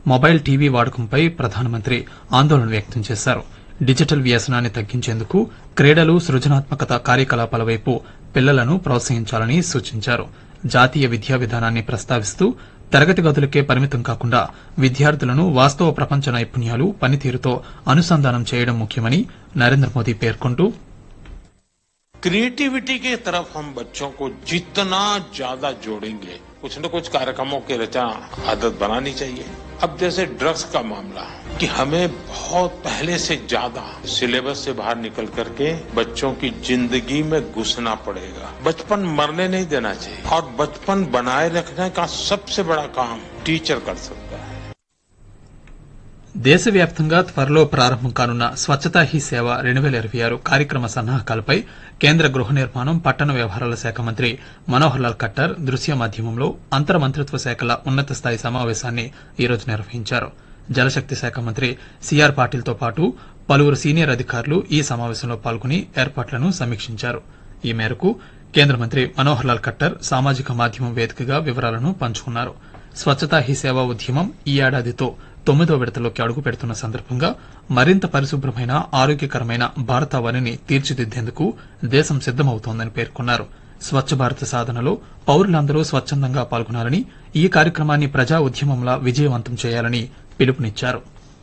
Mobile TV వాడకంపై ప్రధానమంత్రి ఆందోళన వ్యక్తం చేశారు. డిజిటల్ వ్యసనాన్ని తగ్గించేందుకు క్రీడలు, సృజనాత్మకత కార్యకలాపాల వైపు పిల్లలను ప్రోత్సహించాలని సూచించారు. జాతీయ విద్యా విధానాన్ని ప్రస్తావిస్తూ తరగతి గదులకే పరిమితం కాకుండా విద్యార్థులను వాస్తవ ప్రపంచ నైపుణ్యాలు, పనితీరుతో అనుసంధానం చేయడం ముఖ్యమని నరేంద్ర మోదీ పేర్కొంటూ क्रिएटिविटी की तरफ हम बच्चों को जितना ज्यादा जोड़ेंगे, कुछ न कुछ कार्यक्रमों की रचना आदत बनानी चाहिए. अब जैसे ड्रग्स का मामला, कि हमें बहुत पहले से ज्यादा सिलेबस से बाहर निकल करके बच्चों की जिंदगी में घुसना पड़ेगा. बचपन मरने नहीं देना चाहिए और बचपन बनाए रखने का सबसे बड़ा काम टीचर कर सकता है. దేశవ్యాప్తంగా త్వరలో ప్రారంభం కానున్న స్వచ్ఛతా హీ సేవ 2026 కార్యక్రమ సన్నాహకాలపై కేంద్ర గృహ నిర్మాణం, పట్టణ వ్యవహారాల శాఖ మంత్రి మనోహర్ లాల్ ఖట్టర్ దృశ్య మాధ్యమంలో అంతర్ మంత్రిత్వ శాఖల ఉన్నత స్థాయి సమావేశాన్ని ఈరోజు నిర్వహించారు. జలశక్తి శాఖ మంత్రి సిఆర్ పాటిల్తో పాటు పలువురు సీనియర్ అధికారులు ఈ సమావేశంలో పాల్గొని ఏర్పాట్లను సమీక్షించారు. ఈ మేరకు కేంద్ర మంత్రి మనోహర్ లాల్ ఖట్టర్ సామాజిక మాధ్యమం వేదికగా వివరాలను పంచుకున్నారు. స్వచ్ఛతా హీ సేవ ఉద్యమం ఈ ఏడాదితో 9వ విడతలోకి అడుగు పెడుతున్న సందర్భంగా మరింత పరిశుభ్రమైన, ఆరోగ్యకరమైన భారతావనిని తీర్చిదిద్దేందుకు దేశం సిద్దమవుతోందని పేర్కొన్నారు. స్వచ్ఛ భారత్ సాధనలో పౌరులందరూ స్వచ్చందంగా పాల్గొనాలని, ఈ కార్యక్రమాన్ని ప్రజా ఉద్యమంలా విజయవంతం చేయాలని పిలుపునిచ్చారు.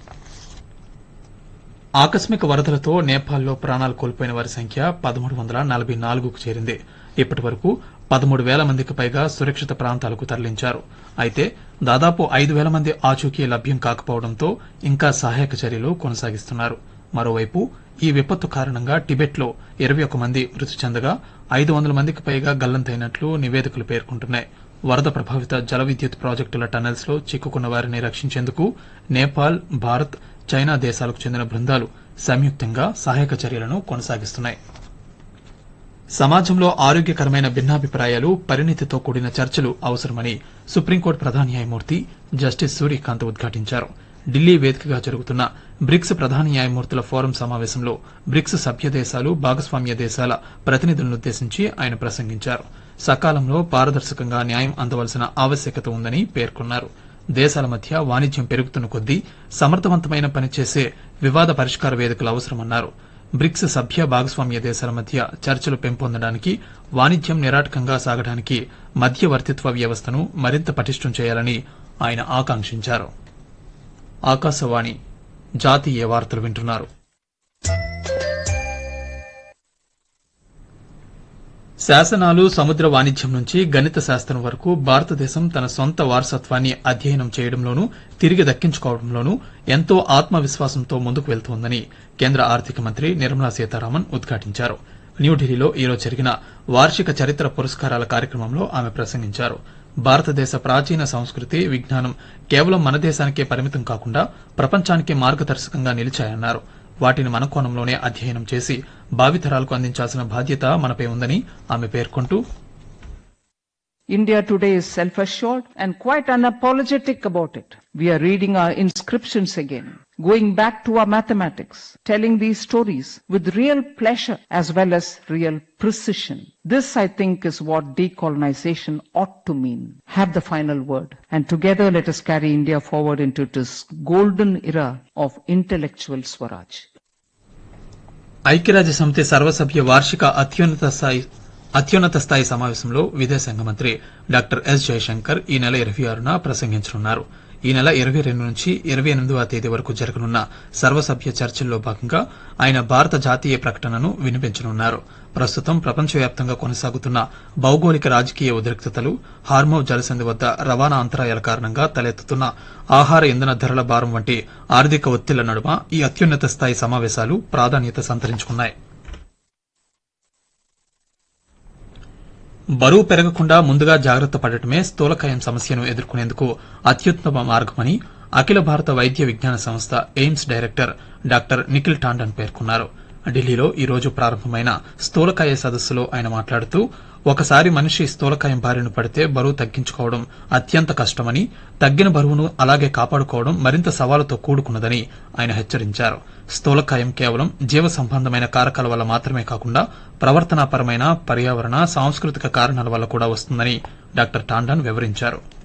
ఆకస్మిక వరదలతో నేపాల్లో ప్రాణాలు కోల్పోయిన వారి సంఖ్య 1344కు చేరింది. ఇప్పటి వరకు 13,000 మందికి పైగా సురక్షిత ప్రాంతాలకు తరలించారు. అయితే దాదాపు 5,000 మంది ఆచూకీ లభ్యం కాకపోవడంతో ఇంకా సహాయక చర్యలు కొనసాగిస్తున్నారు. మరోవైపు ఈ విపత్తు కారణంగా టిబెట్లో 21 మంది మృతి చెందగా 500 మందికి పైగా గల్లంతైనట్లు నివేదికలు పేర్కొంటున్నాయి. వరద ప్రభావిత జల విద్యుత్ ప్రాజెక్టుల టనెల్స్ లో చిక్కుకున్న వారిని రక్షించేందుకు నేపాల్, భారత్, చైనా దేశాలకు చెందిన బృందాలు సంయుక్తంగా సహాయక చర్యలను కొనసాగిస్తున్నాయి. సమాజంలో ఆరోగ్యకరమైన భిన్నాభిప్రాయాలు, పరిణితితో కూడిన చర్చలు అవసరమని సుప్రీంకోర్టు ప్రధాన న్యాయమూర్తి జస్టిస్ సూర్యకాంత్ ఉద్ఘాటించారు. ఢిల్లీ వేదికగా జరుగుతున్న బ్రిక్స్ ప్రధాన న్యాయమూర్తుల ఫోరం సమావేశంలో బ్రిక్స్ సభ్య దేశాలు, భాగస్వామ్య దేశాల ప్రతినిధులనుద్దేశించి ఆయన ప్రసంగించారు. సకాలంలో పారదర్శకంగా న్యాయం అందవలసిన ఆవశ్యకత ఉందని పేర్కొన్నారు. దేశాల మధ్య వాణిజ్యం పెరుగుతున్న కొద్దీ సమర్థవంతమైన పనిచేసే వివాద పరిష్కార వేదికలు అవసరమన్నారు. బ్రిక్స్ సభ్య భాగస్వామ్య దేశాల మధ్య చర్చలు పెంపొందడానికి, వాణిజ్యం నిరాటకంగా సాగడానికి మధ్యవర్తిత్వ వ్యవస్థను మరింత పటిష్టం చేయాలని ఆయన ఆకాంక్షించారు. ఆకాశవాణి జాతీయ వార్తలు వింటున్నారు. శాసనాలు, సముద్ర వాణిజ్యం నుంచి గణిత శాస్త్రం వరకు భారతదేశం తన సొంత వారసత్వాన్ని అధ్యయనం చేయడంలోనూ, తిరిగి దక్కించుకోవడంలోనూ ఎంతో ఆత్మవిశ్వాసంతో ముందుకు వెళ్తోందని కేంద్ర ఆర్థిక మంత్రి నిర్మలా సీతారామన్ ఉద్ఘాటించారు. న్యూఢిల్లీలో ఈరోజు జరిగిన వార్షిక చరిత్ర పురస్కారాల కార్యక్రమంలో ఆమె ప్రసంగించారు. భారతదేశ ప్రాచీన సంస్కృతి, విజ్ఞానం కేవలం మన దేశానికే పరిమితం కాకుండా ప్రపంచానికి మార్గదర్శకంగా నిలిచాయన్నారు. వాటిని మన కోణంలోనే అధ్యయనం చేసి భావితరాలకు అందించాల్సిన బాధ్యత మనపై ఉందని ఆమె పేర్కొంటూ India today is self-assured and quite unapologetic about it. We are reading our inscriptions again, going back to our mathematics, telling these stories with real pleasure as well as real precision. This, I think, is what decolonization ought to mean. Have the final word. And together let us carry India forward into this golden era of intellectual Swaraj. ఐక్యరాజ్య సమితి సర్వసభ్య వార్షిక అత్యున్నత స్థాయి సమావేశంలో విదేశాంగ మంత్రి doctor yes Jayashankar ఈ నెల 26న ప్రసంగించనున్నారు. ఈ నెల 22 నుంచి 28వ తేదీ వరకు జరగనున్న సర్వసభ్య చర్చల్లో భాగంగా ఆయన భారత జాతీయ ప్రకటనను వినిపించనున్నారు. ప్రస్తుతం ప్రపంచవ్యాప్తంగా కొనసాగుతున్న భౌగోళిక రాజకీయ ఉద్రిక్తతలు, హార్మోజ్ జలసంధి వద్ద రవాణా అంతరాయాల కారణంగా తలెత్తుతున్న ఆహార ఇంధన ధరల భారం వంటి ఆర్థిక ఒత్తిళ్ల నడుమ ఈ అత్యున్నత స్థాయి సమావేశాలు ప్రాధాన్యత సంతరించుకున్నాయి. బరువు పెరగకుండా ముందుగా జాగ్రత్త పడటమే స్థూలకాయం సమస్యను ఎదుర్కొనేందుకు అత్యుత్తమ మార్గమని అఖిల భారత వైద్య విజ్ఞాన సంస్థ AIIMS director doctor Nikhil Tandon పేర్కొన్నారు. ఢిల్లీలో ఈ రోజు ప్రారంభమైన స్థూలకాయ సదస్సులో ఆయన మాట్లాడుతూ ఒకసారి మనిషి స్థూలకాయం బారిన పడితే బరువు తగ్గించుకోవడం అత్యంత కష్టమని, తగ్గిన బరువును అలాగే కాపాడుకోవడం మరింత సవాలుతో కూడుకున్నదని ఆయన హెచ్చరించారు. స్థూలకాయం కేవలం జీవ సంబంధమైన కారకాల వల్ల మాత్రమే కాకుండా ప్రవర్తనాపరమైన, పర్యావరణ, సాంస్కృతిక కారణాల వల్ల కూడా వస్తుందని డాక్టర్ టాండన్ వివరించారు.